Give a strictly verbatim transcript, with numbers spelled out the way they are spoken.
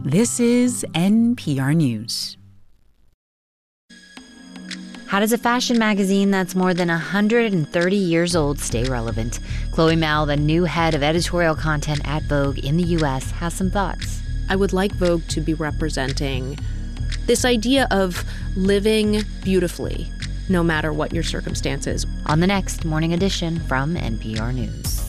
This is N P R News. How does a fashion magazine that's more than one hundred thirty years old stay relevant? Chloe Mao, the new head of editorial content at Vogue in the U S, has some thoughts. I would like Vogue to be representing this idea of living beautifully, no matter what your circumstances. On the next Morning Edition from N P R News.